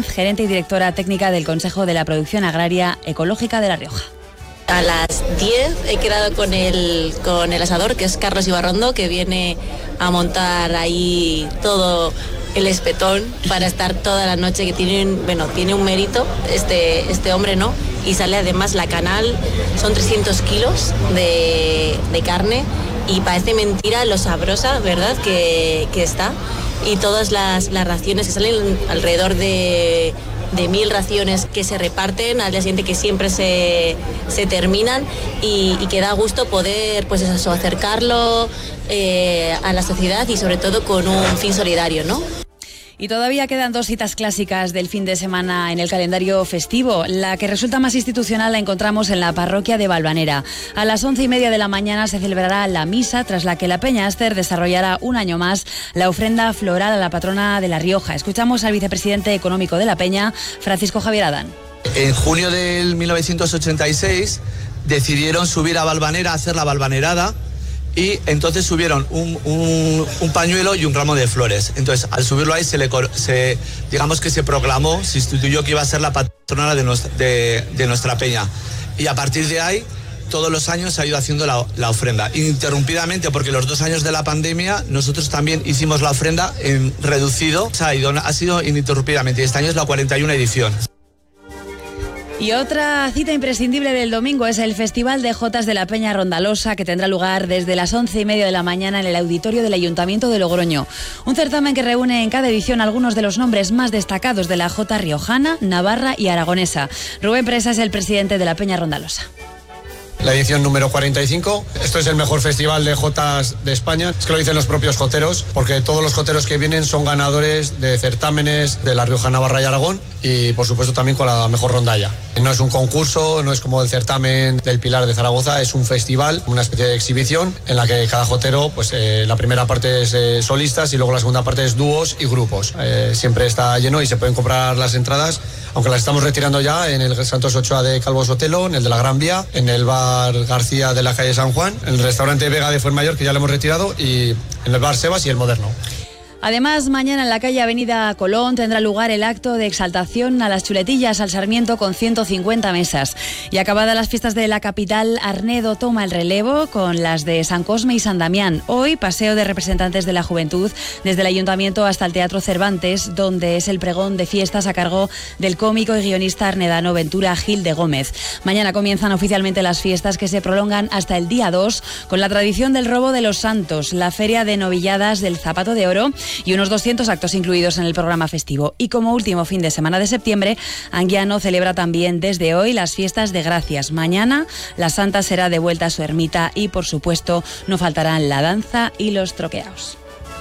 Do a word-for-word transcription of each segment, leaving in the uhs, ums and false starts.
Sanz, gerente y directora técnica del Consejo de la Producción Agraria Ecológica de La Rioja. A las diez he quedado con el, con el asador, que es Carlos Ibarrondo, que viene a montar ahí todo el espetón para estar toda la noche, que tiene un, bueno, tiene un mérito este, este hombre, ¿no? Y sale además la canal, son trescientos kilos de, de carne y parece mentira lo sabrosa, ¿verdad?, que, que está. Y todas las, las raciones que salen, alrededor de... de mil raciones que se reparten al día siguiente, que siempre se, se terminan y, y que da gusto poder, pues eso, acercarlo eh, a la sociedad y sobre todo con un fin solidario, ¿no? Y todavía quedan dos citas clásicas del fin de semana en el calendario festivo. La que resulta más institucional la encontramos en la parroquia de Valvanera. A las once y media de la mañana se celebrará la misa, tras la que la Peña Aster desarrollará un año más la ofrenda floral a la patrona de La Rioja. Escuchamos al vicepresidente económico de la Peña, Francisco Javier Adán. En junio del mil novecientos ochenta y seis decidieron subir a Valvanera a hacer la Valvanerada. Y entonces subieron un, un, un pañuelo y un ramo de flores. Entonces, al subirlo ahí, se le, se, digamos que se proclamó, se instituyó que iba a ser la patrona de nuestra, de, de nuestra peña. Y a partir de ahí, todos los años se ha ido haciendo la, la ofrenda. Ininterrumpidamente, porque los dos años de la pandemia, nosotros también hicimos la ofrenda en reducido. O sea, ha, ido, ha sido ininterrumpidamente. Y este año es la cuarenta y una edición. Y otra cita imprescindible del domingo es el Festival de Jotas de la Peña Rondalosa, que tendrá lugar desde las once y media de la mañana en el auditorio del Ayuntamiento de Logroño. Un certamen que reúne en cada edición algunos de los nombres más destacados de la jota riojana, navarra y aragonesa. Rubén Presa es el presidente de la Peña Rondalosa. La edición número cuarenta y cinco. Esto es el mejor festival de jotas de España. Es que lo dicen los propios joteros, porque todos los joteros que vienen son ganadores de certámenes de La Rioja, Navarra y Aragón, y por supuesto también con la mejor rondalla. No es un concurso, no es como el certamen del Pilar de Zaragoza, es un festival, una especie de exhibición en la que cada jotero, pues eh, la primera parte es eh, solistas y luego la segunda parte es dúos y grupos. Eh, siempre está lleno y se pueden comprar las entradas, aunque las estamos retirando ya en el Santos Ochoa de Calvo Sotelo, en el de la Gran Vía, en el bar García de la calle San Juan, en el restaurante Vega de Fuenmayor, que ya lo hemos retirado, y en el bar Sebas y el Moderno. Además, mañana en la calle Avenida Colón tendrá lugar el acto de exaltación a las chuletillas al Sarmiento con ciento cincuenta mesas. Y acabadas las fiestas de la capital, Arnedo toma el relevo con las de San Cosme y San Damián. Hoy, paseo de representantes de la juventud desde el Ayuntamiento hasta el Teatro Cervantes, donde es el pregón de fiestas a cargo del cómico y guionista arnedano Ventura Gil de Gómez. Mañana comienzan oficialmente las fiestas, que se prolongan hasta el día dos con la tradición del robo de los santos, la feria de novilladas del Zapato de Oro y unos doscientos actos incluidos en el programa festivo. Y como último fin de semana de septiembre, Anguiano celebra también desde hoy las fiestas de Gracias. Mañana la Santa será de vuelta a su ermita y, por supuesto, no faltarán la danza y los troqueaos.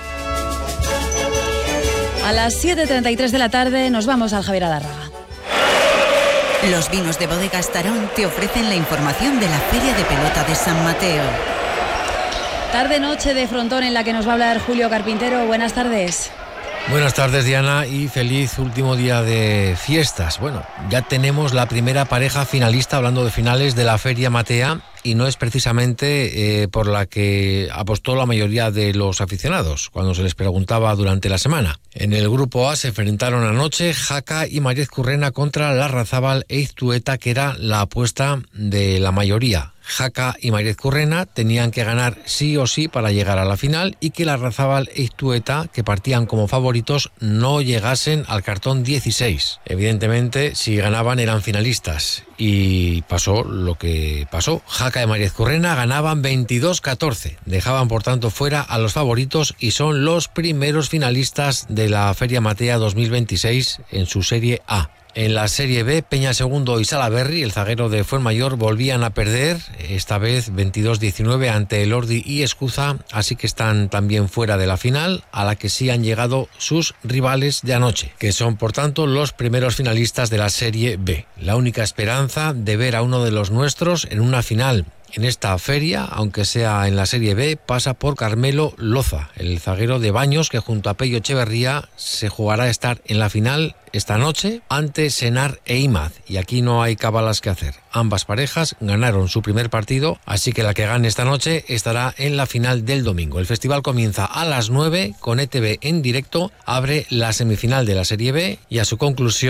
A las siete y treinta y tres de la tarde nos vamos al Javier Adarraga. Los vinos de Bodegas Tarón te ofrecen la información de la Feria de Pelota de San Mateo. Tarde-noche de frontón en la que nos va a hablar Julio Carpintero. Buenas tardes. Buenas tardes, Diana, y feliz último día de fiestas. Bueno, ya tenemos la primera pareja finalista, hablando de finales, de la Feria Matea, y no es precisamente eh, por la que apostó la mayoría de los aficionados cuando se les preguntaba durante la semana. En el grupo A se enfrentaron anoche Jaca y Mariez Currena contra Larrazábal e Iztueta, que era la apuesta de la mayoría. Jaca y Mariez Currena tenían que ganar sí o sí para llegar a la final, y que Larrazábal e Iztueta, que partían como favoritos, no llegasen al cartón dieciséis. Evidentemente, si ganaban eran finalistas, y pasó lo que pasó. Jaca y Mariez Currena ganaban veintidós catorce, dejaban por tanto fuera a los favoritos y son los primeros finalistas de la Feria Matea dos mil veintiséis en su Serie A. En la Serie B, Peña Segundo y Salaberry, el zaguero de Fuenmayor, volvían a perder, esta vez veintidós diecinueve ante Elordi y Escuza, así que están también fuera de la final, a la que sí han llegado sus rivales de anoche, que son por tanto los primeros finalistas de la Serie B. La única esperanza de ver a uno de los nuestros en una final en esta feria, aunque sea en la Serie B, pasa por Carmelo Loza, el zaguero de Baños, que junto a Pello Echeverría se jugará a estar en la final esta noche ante Senar e Imaz, y aquí no hay cábalas que hacer. Ambas parejas ganaron su primer partido, así que la que gane esta noche estará en la final del domingo. El festival comienza a las nueve con E T V en directo, abre la semifinal de la Serie B y a su conclusión